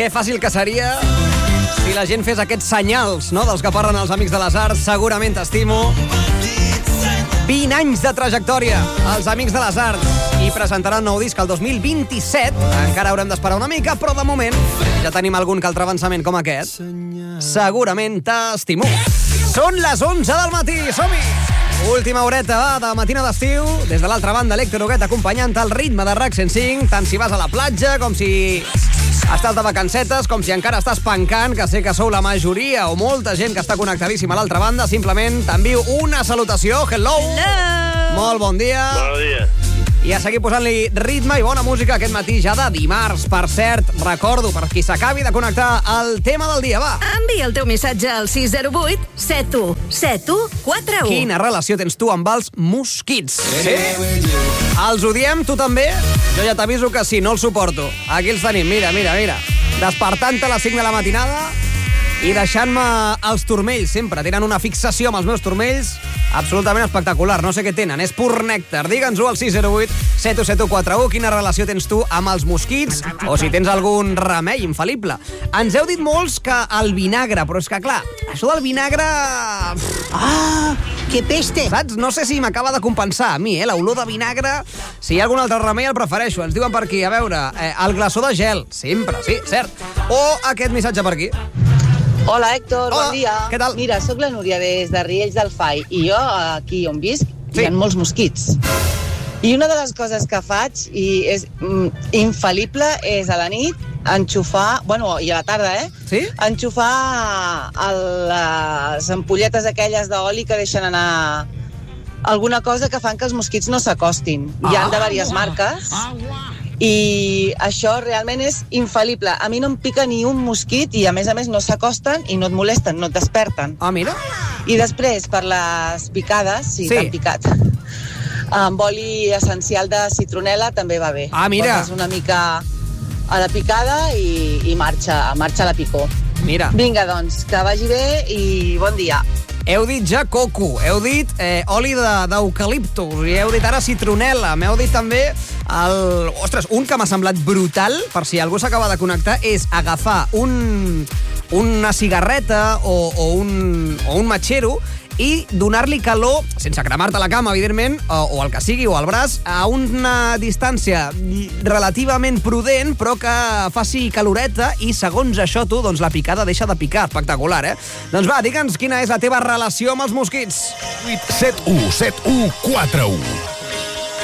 Que fàcil que seria si la gent fes aquests senyals, no?, dels que parlen els Amics de les Arts. Segurament t'estimo. 20 anys de trajectòria, els Amics de les Arts, i presentaran nou disc el 2027. Encara haurem d'esperar una mica, però de moment ja tenim algun que altre avançament com aquest. Segurament t'estimo. Són les 11 del matí, som-hi! Última horeta de matina d'estiu. Des de l'altra banda, l'Héctor Huguet acompanyant el ritme de RAC 105, tant si vas a la platja com si estàs de vacancetes, com si encara estàs pencant, que sé que sou la majoria o molta gent que està connectadíssima a l'altra banda. Simplement t'envio una salutació. Hello! Molt bon dia. Bon dia. I a seguir posant-li ritme i bona música aquest matí ja de dimarts. Per cert, recordo, per qui s'acabi de connectar, el tema del dia, va. Envia el teu missatge al 608 71 71 41. Quina relació tens tu amb els mosquits? Sí? Els odiem, tu també? Jo ja t'aviso que sí, no els suporto. Aquí els tenim, mira. Despertant-te a les 5 de la matinada i deixant-me els turmells sempre. Tenen una fixació amb els meus turmells absolutament espectacular. No sé què tenen, és pur nèctar. Digue'ns-ho al 608 717141. Quina relació tens tu amb els mosquits? O si tens algun remei infal·lible. Ens heu dit molts que el vinagre, però és que, clar, això del vinagre... Ah, que peste! Saps? No sé si m'acaba de compensar a mi, l'olor de vinagre. Si hi ha algun altre remei el prefereixo. Ens diuen per aquí, a veure, el glaçó de gel. Sempre, sí, cert. O aquest missatge per aquí. Hola, Héctor, Hola, bon dia. què tal? Mira, sóc la Núria des de Riells del Fai i jo, aquí on visc, hi ha molts mosquits. I una de les coses que faig, i és infal·lible, és a la nit enxufar, bueno, i a la tarda, Sí? enxufar les ampolletes aquelles d'oli que deixen anar alguna cosa que fan que els mosquits no s'acostin. Hi ha de diverses marques. I això realment és infal·lible. A mi no em pica ni un mosquit i a més no s'acosten i no et molesten, no et desperten. Ah, mira. I després, per les picades, si t'han picat, amb oli essencial de citronela també va bé. Ah, mira. Poses una mica a la picada i marxa la picor. Mira. Vinga, doncs, que vagi bé i bon dia. Heu dit ja coco, heu dit oli d'eucaliptus, i heu dit ara citronela, m'heu dit també Ostres, un que m'ha semblat brutal, per si algú s'acaba de connectar, és agafar una cigarreta o un matxero i donar-li calor, sense cremar-te la cama, evidentment, o el que sigui, o el braç, a una distància relativament prudent, però que faci caloreta, i segons això, tu, doncs la picada deixa de picar. Espectacular, Doncs va, digue'ns quina és la teva relació amb els mosquits. 717141.